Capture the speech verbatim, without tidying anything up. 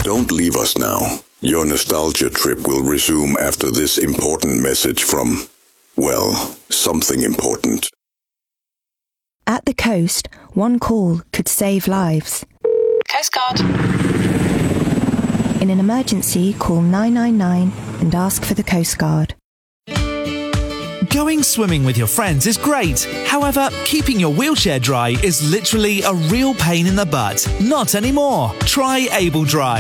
Don't leave us now. Your nostalgia trip will resume after this important message from, well, something important. At the coast, one call could save lives. Coast Guard. In an emergency, call nine nine nine and ask for the Coast Guard. Going swimming with your friends is great. However, keeping your wheelchair dry is literally a real pain in the butt. Not anymore. Try Able Dry.